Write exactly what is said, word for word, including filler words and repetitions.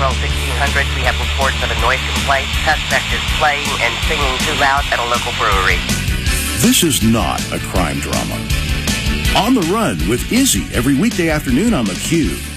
Patrol sixteen hundred, we have reports of a noise complaint. Suspect is playing and singing too loud at a local brewery. This is not a crime drama. On the Run with Izzy every weekday afternoon on theCUBE.